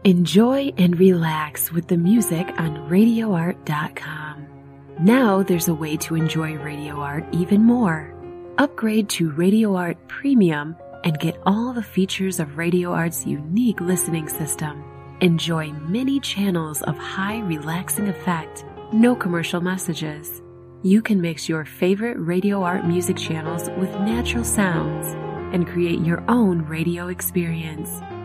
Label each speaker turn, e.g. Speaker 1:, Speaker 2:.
Speaker 1: Enjoy and relax with the music on RadioArt.com. Now there's a way to enjoy Radio Art even more. Upgrade to Radio Art Premium and get all the features of Radio Art's unique listening system. Enjoy many channels of high relaxing effect, no commercial messages. You can mix your favorite Radio Art music channels with natural sounds and create your own radio experience.